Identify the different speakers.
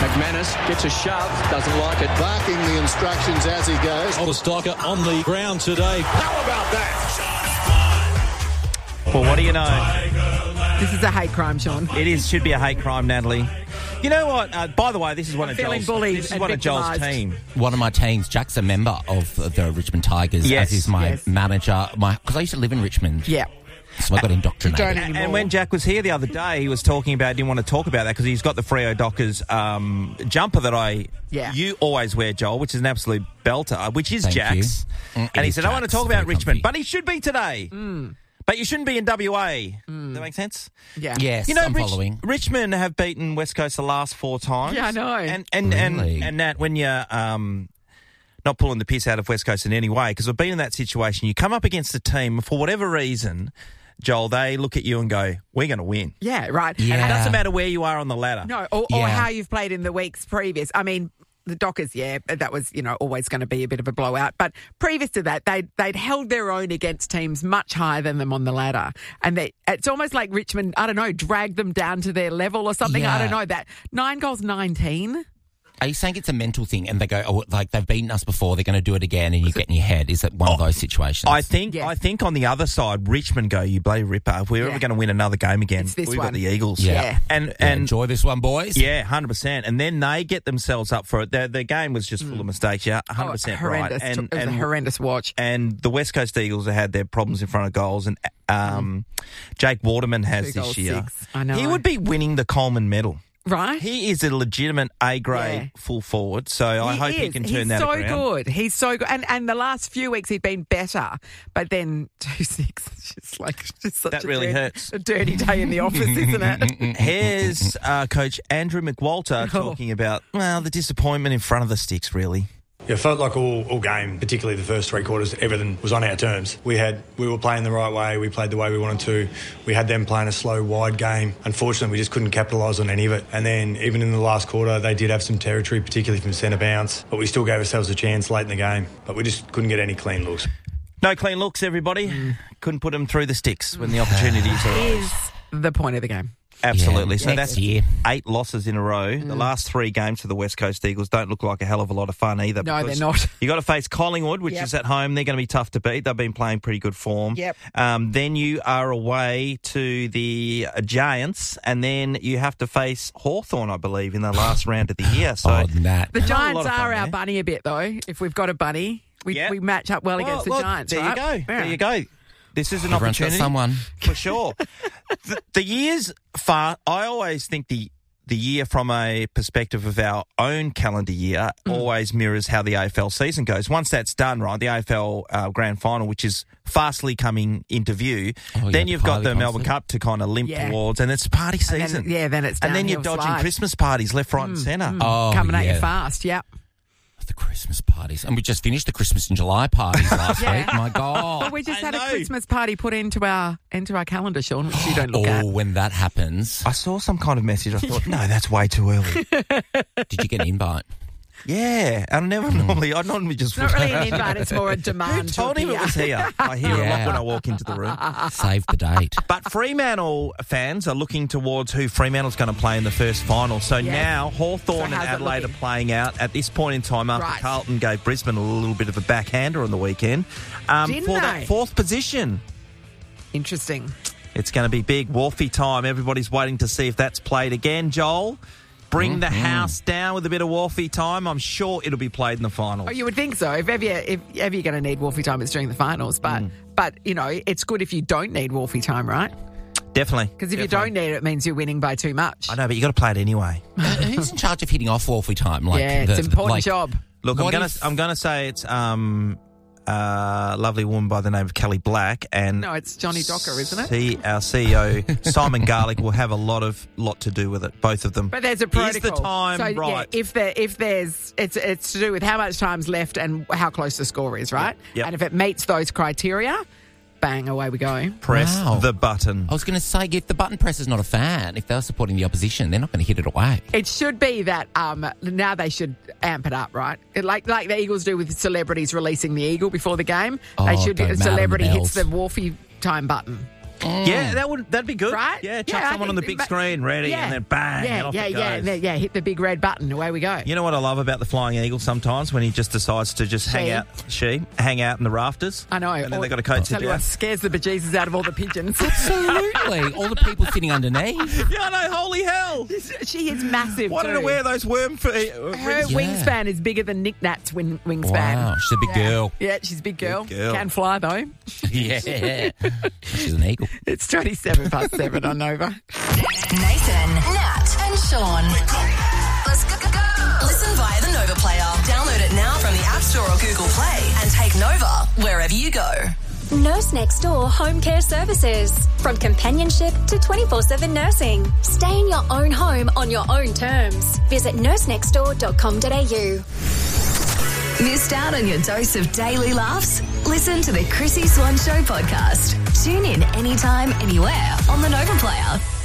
Speaker 1: McManus gets a shove, doesn't like it.
Speaker 2: Barking the instructions as he goes.
Speaker 3: Stalker on the ground today.
Speaker 2: How about that?
Speaker 4: Well, what do you know?
Speaker 5: This is a hate crime, Sean.
Speaker 4: It should be a hate crime, Natalie. You know what? By the way, this is one of Joel's team.
Speaker 6: One of my teams. Jack's a member of the Richmond Tigers, as is my manager. Because I used to live in Richmond.
Speaker 5: Yeah.
Speaker 6: So I got indoctrinated.
Speaker 4: And when Jack was here the other day, he was talking about, didn't want to talk about that because he's got the Freo Dockers jumper that you always wear, Joel, which is an absolute belter, which is Jack's. And he said, I want to talk about Richmond, but he should be today. But you shouldn't be in WA. Does that make sense?
Speaker 5: Yeah.
Speaker 6: Yes,
Speaker 4: you know,
Speaker 6: I'm following.
Speaker 4: Richmond have beaten West Coast the last 4 times.
Speaker 5: Yeah, I know.
Speaker 4: And Nat, when you're not pulling the piss out of West Coast in any way, because we've been in that situation, you come up against a team, for whatever reason, Joel, they look at you and go, we're going to win.
Speaker 5: Yeah, right.
Speaker 6: Yeah.
Speaker 4: And it doesn't matter where you are on the ladder.
Speaker 5: No, or how you've played in the weeks previous. I mean, the Dockers, that was, always going to be a bit of a blowout. But previous to that, they'd held their own against teams much higher than them on the ladder. And it's almost like Richmond, I don't know, dragged them down to their level or something.
Speaker 6: Yeah.
Speaker 5: I don't know. That 9 goals, 19.
Speaker 6: Are you saying it's a mental thing and they go, they've beaten us before, they're going to do it again and you get in your head? Is it one of those situations?
Speaker 4: I think on the other side, Richmond go, you bloody ripper. If we're ever going to win another game again, we've got the Eagles.
Speaker 5: Yeah.
Speaker 4: And
Speaker 6: enjoy this one, boys.
Speaker 4: Yeah, 100%. And then they get themselves up for it. The game was just full of mistakes. Yeah, 100%
Speaker 5: horrendous.
Speaker 4: right.
Speaker 5: It was a horrendous watch.
Speaker 4: And the West Coast Eagles have had their problems in front of goals. And Jake Waterman has this year.
Speaker 5: 6. I know.
Speaker 4: He would be winning the Coleman medal.
Speaker 5: Right.
Speaker 4: He is a legitimate A-grade full forward, so I hope he can turn that around.
Speaker 5: He's so good. And the last few weeks he'd been better, but then 2-6, it's just such
Speaker 4: that really hurts.
Speaker 5: A dirty day in the office, isn't it?
Speaker 4: Here's Coach Andrew McWalter talking about, the disappointment in front of the sticks, really.
Speaker 7: Yeah, it felt like all game, particularly the first 3 quarters, everything was on our terms. We were playing the right way, we played the way we wanted to. We had them playing a slow, wide game. Unfortunately, we just couldn't capitalise on any of it. And then even in the last quarter, they did have some territory, particularly from centre bounce, but we still gave ourselves a chance late in the game. But we just couldn't get any clean looks.
Speaker 4: No clean looks, everybody. Couldn't put them through the sticks when the opportunities arose.
Speaker 5: Is the point of the game.
Speaker 4: Absolutely.
Speaker 6: Yeah,
Speaker 4: so that's 8 losses in a row. The last 3 games for the West Coast Eagles don't look like a hell of a lot of fun either.
Speaker 5: No, they're not.
Speaker 4: You got to face Collingwood, which is at home. They're going to be tough to beat. They've been playing pretty good form.
Speaker 5: Yep.
Speaker 4: Then you are away to the Giants, and then you have to face Hawthorn, I believe, in the last round of the year. So
Speaker 5: the Giants are our bunny a bit, though. If we've got a bunny, we match up well against the Giants.
Speaker 4: There
Speaker 5: right?
Speaker 4: you go.
Speaker 5: Yeah.
Speaker 4: There you go. This is an
Speaker 6: Everyone's
Speaker 4: opportunity
Speaker 6: got someone
Speaker 4: for sure. The years far. I always think the year from a perspective of our own calendar year always mirrors how the AFL season goes. Once that's done, right, the AFL Grand Final, which is fastly coming into view, then you've got the Melbourne Cup to kind of limp towards, and it's party season.
Speaker 5: Then it's
Speaker 4: and then you're dodging Christmas parties left, right, and centre.
Speaker 5: Coming at you fast. Yep.
Speaker 6: The Christmas parties. And we just finished the Christmas in July parties last week. My God.
Speaker 5: Well, we just had a Christmas party put into our calendar, Sean, which you don't look at.
Speaker 6: When that happens.
Speaker 4: I saw some kind of message. I thought, no, that's way too early.
Speaker 6: Did you get an invite?
Speaker 4: Yeah, I normally just...
Speaker 5: It's not really an invite, it's more a demand.
Speaker 4: Who told him it was here? I hear a lot when I walk into the room.
Speaker 6: Save the date.
Speaker 4: But Fremantle fans are looking towards who Fremantle's going to play in the first final. So now Hawthorn and Adelaide are playing out at this point in time after Carlton gave Brisbane a little bit of a backhander on the weekend for that 4th position.
Speaker 5: Interesting.
Speaker 4: It's going to be big Wolfie time. Everybody's waiting to see if that's played again, Joel. Bring the house down with a bit of Wolfie time. I'm sure it'll be played in the finals.
Speaker 5: Oh, you would think so. If ever you're going to need Wolfie time, it's during the finals. But it's good if you don't need Wolfie time, right?
Speaker 4: Definitely.
Speaker 5: Because if you don't need it, it means you're winning by too much.
Speaker 4: I know, but you got to play it anyway.
Speaker 6: Who's in charge of hitting off Wolfie time?
Speaker 5: It's an important job.
Speaker 4: Look, I'm going to say it's a lovely woman by the name of Kelly Black, and
Speaker 5: no, it's Johnny Docker, isn't it?
Speaker 4: Our CEO Simon Garlick will have a lot to do with it. Both of them.
Speaker 5: But there's a protocol.
Speaker 4: Is the time right?
Speaker 5: Yeah, if there's it's to do with how much time's left and how close the score is, right?
Speaker 4: Yep.
Speaker 5: And if it meets those criteria, bang, away we go.
Speaker 4: Press the button.
Speaker 6: I was going to say, if the button presser's not a fan, if they're supporting the opposition, they're not going to hit it away.
Speaker 5: It should be that now they should amp it up, right? Like the Eagles do with celebrities releasing the eagle before the game. They should. A celebrity hits the Wolfie time button.
Speaker 4: Yeah, that'd be good.
Speaker 5: Right?
Speaker 4: Yeah, chuck
Speaker 5: I
Speaker 4: someone on the
Speaker 5: think
Speaker 4: big screen, ready, and then bang, and off it goes.
Speaker 5: Yeah, hit the big red button, away we go.
Speaker 4: You know what I love about the Flying Eagle sometimes when he just decides to just hang out in the rafters?
Speaker 5: I know.
Speaker 4: And then they've got a coat sit
Speaker 5: tell you
Speaker 4: down.
Speaker 5: what scares the bejesus out of all the pigeons.
Speaker 6: Absolutely. All the people sitting underneath.
Speaker 4: Yeah, I know, holy hell.
Speaker 5: She is massive.
Speaker 4: Wanted to
Speaker 5: too.
Speaker 4: wear those worm feet.
Speaker 5: Her wingspan is bigger than Nick Nat's wingspan.
Speaker 6: Wow, she's a big girl.
Speaker 5: Yeah, she's a big girl.
Speaker 4: Big girl.
Speaker 5: Can fly, though.
Speaker 6: Yeah. She's an eagle.
Speaker 5: It's 7:27 on Nova.
Speaker 8: Nathan, Nat, and Sean. Let's go. Listen via the Nova Player. Download it now from the App Store or Google Play and take Nova wherever you go.
Speaker 9: Nurse Next Door Home Care Services. From companionship to 24/7 nursing. Stay in your own home on your own terms. Visit nursenextdoor.com.au.
Speaker 8: Missed out on your dose of daily laughs? Listen to the Chrissy Swan Show podcast. Tune in anytime, anywhere on the Nova Player.